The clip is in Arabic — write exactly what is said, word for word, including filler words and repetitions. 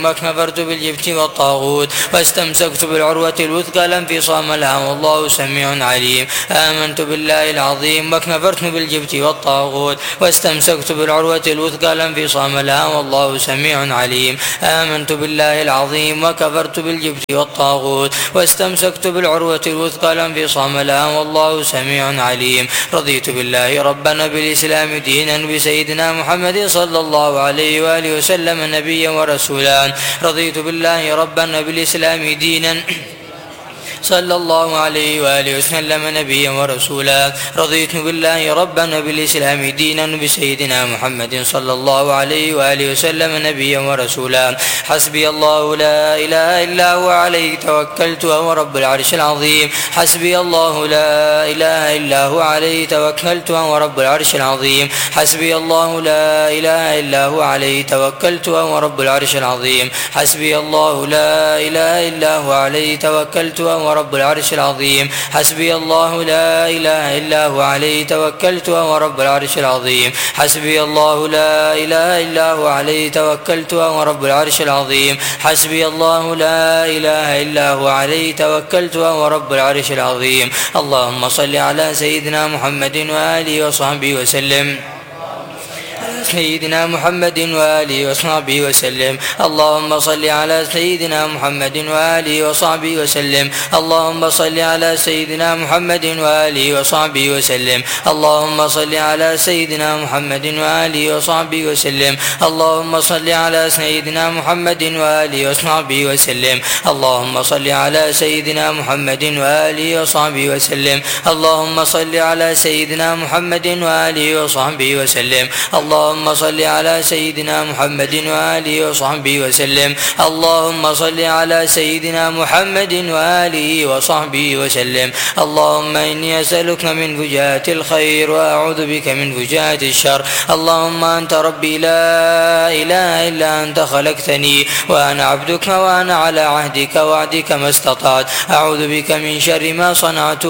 وكفرت بالجبت والطاغوت واستمسكت بالعروة الوثقى لا انفصام لها والله سميع عليم. آمنت بالله العظيم وكفرت بالجبت والطاغوت واستمسكت بالعروة الوثقى لا انفصام لها والله سميع عليم. آمنت بالله العظيم وكفرت بالجبت والطاغوت واستمسكت بالعروة الوثقى لا انفصام لها والله سميع عليم. رضيت بالله ربنا بالإسلام دينا بسيدنا محمد صلى الله عليه وآله وسلم نبيا ورسولا. رضيت بالله ربنا بالإسلام دينا صلى الله عليه وآله وسلم نبيا ورسولا. رضيت بالله ربنا بالإسلام دينا بسيدنا محمد صلى الله عليه وآله وسلم نبيا ورسولا. حسبي الله لا إله إلا هو عليه توكلت وهو رب العرش العظيم. حسبي الله لا إله إلا هو عليه توكلت وهو رب العرش العظيم. حسبي الله لا إله إلا هو عليه توكلت وهو رب العرش العظيم. حسبي الله لا إله إلا هو عليه توكلت وهو رب العرش العظيم. حسبي الله لا إله إلا هو عليه توكلت وهو رب العرش العظيم. حسبي الله لا إله إلا هو عليه توكلت وهو رب العرش العظيم. حسبي الله لا إله إلا هو عليه توكلت وهو رب العرش العظيم. اللهم صل على سيدنا محمد وآله وصحبه وسلم. سيدنا محمد وآله وصحبه وسلم. اللهم صل على سيدنا محمد وآله وصحبه وسلم. اللهم صل على سيدنا محمد وآله وصحبه وسلم. اللهم صل على سيدنا محمد وآله وصحبه وسلم. اللهم صل على سيدنا محمد وآله وصحبه وسلم. اللهم صل على سيدنا محمد وآله وصحبه وسلم. اللهم صل على سيدنا محمد وآله وصحبه وسلم. اللهم صل على سيدنا محمد وآله وصحبه وسلم. اللهم صل على سيدنا محمد وآله وصحبه وسلم. اللهم إني أسألك من فجاءة الخير وأعوذ بك من فجاءة الشر. اللهم أنت ربي لا إله إلا أنت خلقتني وأنا عبدك وأنا على عهدك ووعدك ما استطعت. أعوذ بك من شر ما صنعت